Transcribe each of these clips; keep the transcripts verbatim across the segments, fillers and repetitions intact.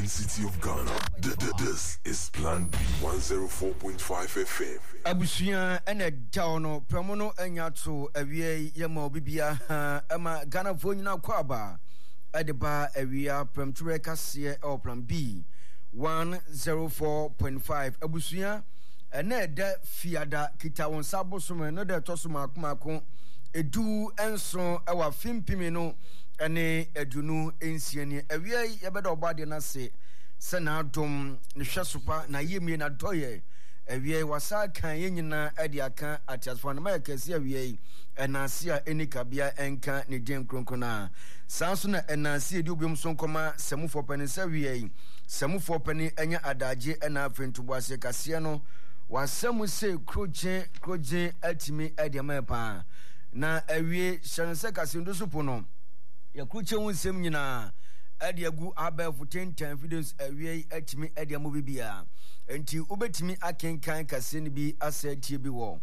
city of Ghana. D- d- this is Plan B one oh four point five F M. Abusuya ene daono pramono enyato awie yema obibia ama Ghana fo nyina kwaba edeba awia premture kase o Plan B one oh four point five. Abusuya ene da fiada kita won sabo so no da to so makomako edu enso ewa fimpimi no ene edunu ensiani awia yebeda obade na se se na adom ne hwesopa na yemie na doye awie wasa kan yenyina ade aka atiasfo na makasi awie enase enikabia enka ne den kronkona sanso na enase edi obiom so nkoma semufo pani sawie semufo pani enya adaje ena afentubo ase kase no wasemu se kroje kroje atimi ade mapa na awie hyense kase ndosupo no yakruche wunsem nyina ade agu abafu ten ten videos awie atimi ade amobibia enti ubetimi akenkan kase ni bi asetie bi wo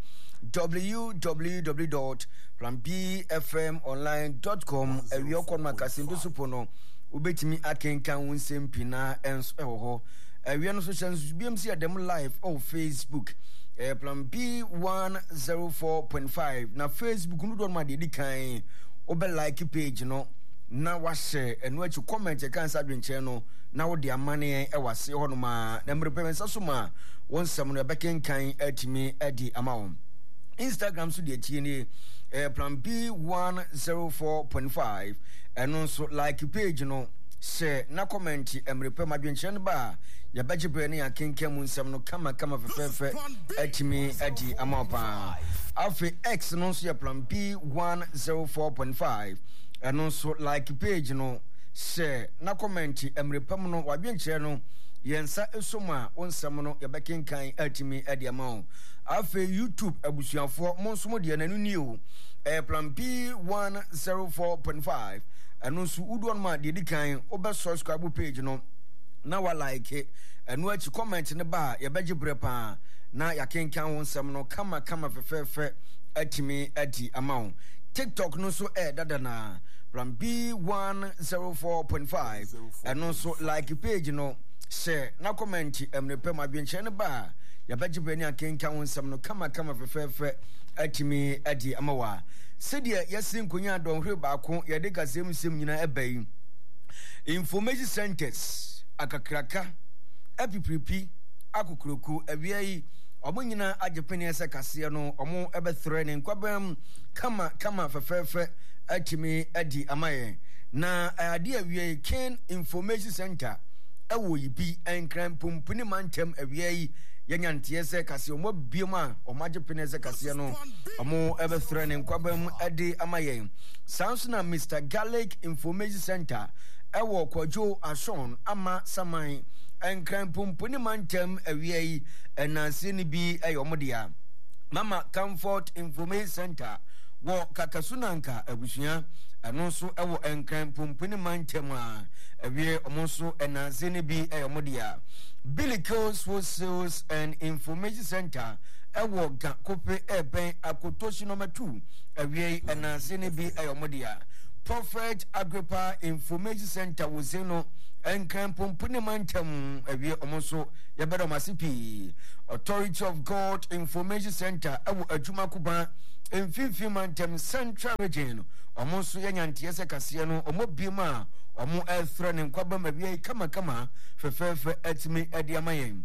w w w dot plan b f m online dot com awie okoma kase ndosupo no ubetimi akenkan wunsem pina enso eho awie no social B M C adem live on Facebook eh, Plan B one oh four point five na Facebook no do ma de dikan obe like page no na wa share enu achi comment e kan sadwenche no na wo de amane e wase ho no ma na mrepe so ma wonsam no beken kan atimi adi amawo Instagram so de tie ni eh, Plan B one oh four point five enu so like page no share na comment emrepe madwenche no ba ya baje bre ne akenkem nsam no kama kama fefefe atimi adi amapa afi X no so ya Plan B one oh four point five eno so like page no share na comment emrepam no wadwenche no yensa esoma onsam no ya bekenkan atimi adi amawo afi YouTube abusuafo monsom de nanu ni o eh, Plan B one oh four point five eno so udon ma de dikan obe subscribe page no na wa like enu achi comment ne ba ya beje brepa na ya kenkan wonsam no kama kama fefefe atimi adi amawo TikTok no so eh dada na Plan B one oh four point five enu so like page no share na comment emrepe madwenche ne ba ya beje breni akenkan wonsam no kama kama fefefe atimi adi amawa sedia yasin kunya don hwe ba ko ya de kasem sem nyina ebai information centers akakraka epipripi akukroku awiai omo nyina agepene ese kase no omo ebethre ne nkwabam kama kama fefefe atimi adi amaye na ade awiai Ken Information Center ewo yibi enkran pumpuni mantem awiai yanyante ese kase omo bioma omo agepene ese kase no omo ebethre ne nkwabam adi amaye Samsung Mister Garlic Information Center ewo kwajo ashon ama saman enkran pumpuni mantem awiai enanse ni bi ayomodia Mama Comfort Information Center wo kakasunanka abusuya eno so ewo enkran pumpuni mantem a awie omonso enanse ni bi ayomodia Billicos Sales and Information Center ewo gakope eben akotoshi number two awie enanse ni bi ayomodia Prophet Agrippa Information Center wozeno enkran pumpuni mantem awie omonso yebedo masipi Authority of God Information Center ewo adwuma kuba emfimfim mantem Central Region omonso yanyante ese kase no omobima omo elthra ne nkwaba mawie kama kama fefefe atimi adiamayen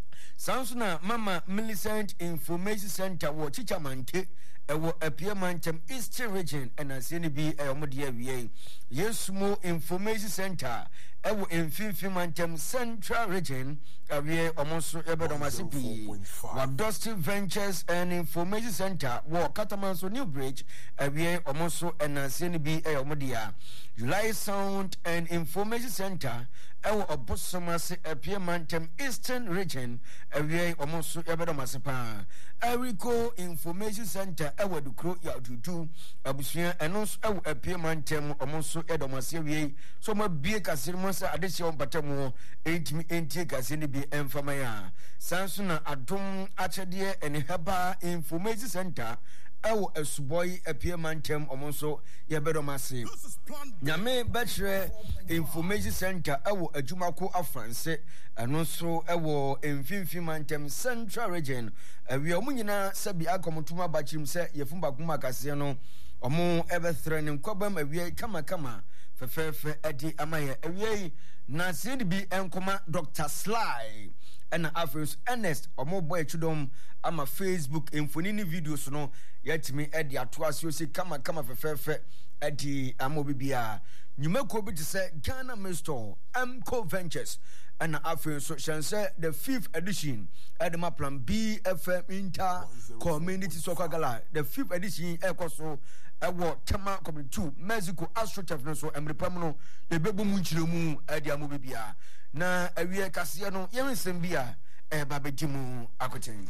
Sansuna Mama Millicent Information Center wo Chichamante ewo apie mantem Eastern Region enaseni bi eyomode awie Yesumo Information Center ewo emfimfim mantem Central Region awie omonso ebedo masipi Wadusty Ventures and Information Center wo Katamanso New Bridge awie omonso enaseni bi eyomode a July Sound and Information Center ewo obosomase apie mantem Eastern Region awie omonso ebedo masipa Erico Information Center ewo dukro ya dudu abusuya enonso ewo apie mantem omonso edomase wie so ma bie kasirimo sa adehye ompatamu entimi entie kasini bi emfama ya Sansuna Adom Achede ene Heba Information Center ɛwɔ asuboy apie mantem ɔmo nso yɛbɛdɔmase nyame bɛkyerɛ information center ɛwɔ adwumako afranse ɛno nso ɛwɔ mfimfini mantem central region awie ɔmo nyinaa sɛbi akɔmotoma bakyim sɛ yɛfum bakuma akaseɛ no ɔmo ɛbɛthre ne nkɔbam awie kama kama fɛfɛɛfɛ ɛde amayɛ awie na sɛde bi ɛnkɔma Doctor Sly ɛna afres Ernest ɔmo bɔ etwudom ama Facebook mfoni ne videos no yɛtimi ɛde ato asio se kama kama fɛfɛɛfɛ ɛde ama bibia nyumako bi te sɛ Ghana Mr. Mco Ventures ɛna afres so hyɛnsɛ the fifth edition ɛde ma plan B F M Inter Community Soccer Gala the fifth edition ɛkɔ so ɛwɔ Tema Community two Mexico AstroTurf no so emrepam no ebebu mu nkyiremu ɛde ama bibia na awie kaseɛ no yɛnsɛm bia ɛba bɛdimu akoten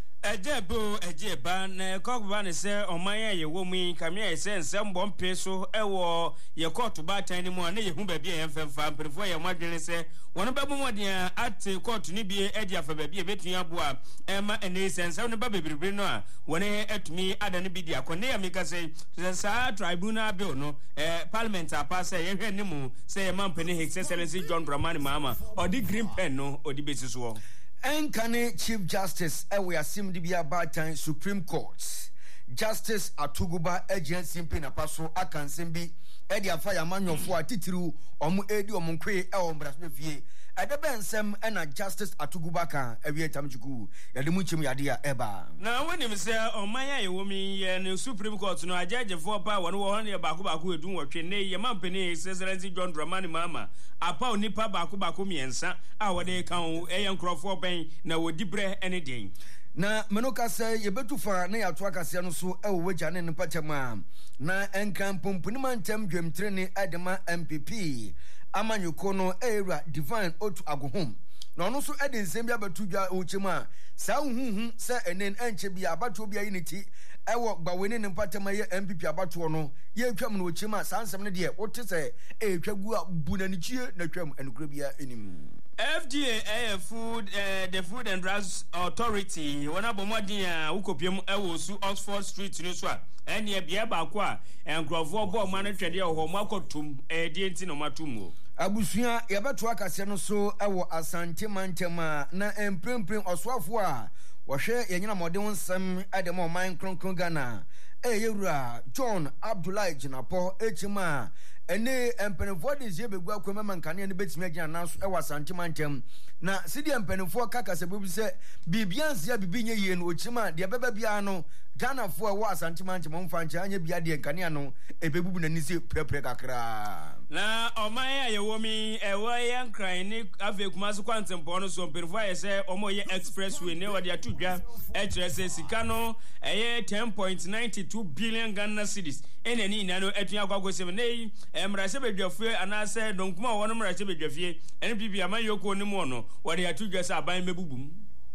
Ejebo ejeba na kokba ne se oman ye wo mu kamia ye se nsem bompe so ewo ye court batan ni mu na ye hu ba bia ye mfemfa mperefo ye mwadwene se wono babu modia ate court ni bia edi afa ba bia betun aboa ema ene se nsem ne ba bebrebe no a wone etumi adane bi dia ko ne ya meka se sa tribunal bill no eh parliament apa se ye hwe ne mu se ye mampene His Excellency John Dramani Mahama odi green pen no odi besi so Enkane Chief Justice ewe asim di bia batan Supreme Court Justice Atuguba agency mpina paso akansem bi e di afa ya manyofo atitiru omo edi omo nkwe e o mbraso fie edebe nsem na Justice Atuguba kan ewie tamchuku yade mu chim yade ya eba na woni me se oman ya yewo mi ye ne Supreme Court no ajeje for pa won wo hon ye baako baako edun wotwe ne ye mampene His Excellency John Dramani Mahama apa onipa baako baako miensa a wode kan eye nkrofo ben na wodi bre ene den na menoka se yebetu fa na yato akase no so e wo wagya ne mpachama na enkan pompuni mantem dwemtre ne adema M P P amanyuko no era divine otu agohom na ono so ede nsem bia batu dwa ochema sa huhu se enen enche bia abato bia yiniti ewo gbaweni ne mpatama ye M P P abato no ye twam no ochema sa nsem ne de wote se e twagu abunanichie na twam enukura bia enim F D A food uh, the Food and Drugs Authority wona bomodin a ukopiem ewo su Oxford Street no so a ene bia ba ko a enkrofo bo ma no twede ho makotum e die nti no matum o abusua yabeto akase no so ewo Asante Mantema na emprempren oswafo a wohwe yenyina mode wonsem adem o man kronkron Ghana e yewura John Abdullahi Jinapo echima ene empenefo de je begua kwema mankane ne betimi agina nanso e Asante Mantem na sidi empenefo kakase bobi se bibianse ya bibinye ye no ochima de beba bia no Ghana fo e Asante Mantem mfa nche anya bia de nkane no ebebubu na nise prepre kakra na oman ya yewo mi ewo ye nkran ni ave kuma so kwantempo no so empenefo ye se omo ye expressway ne wode atudwa e kire se sika no eye ten point nine two billion Ghana cedis ene ni na no etua kwagosem nei emrase bedwafie anase donkuma wono mrase bedwafie ene bibia man yoko ni mu no wode atudwa se aban mebubum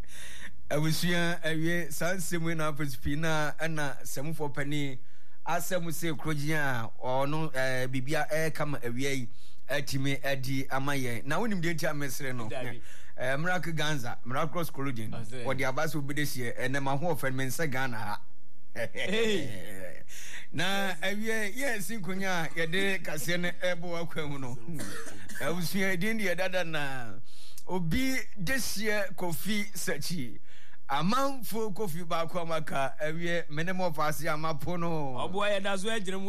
awusua awie sansemu na apespina na semfo pani asemu se krojia ono eh, bibia e kama awie atimi adi amaye na wonim de nti amesre no eh Miracle Ganza Miracle Colludin wode abaso bidesie ene ma ho ofen mense Ghana ha na awie yes nkonya yede kase ne ebo akwam no awusua din de dada na obi desie Kofi Sachi amanfo Kofi ba kwa maka awie menemo fase amapo no obo ya dazo agire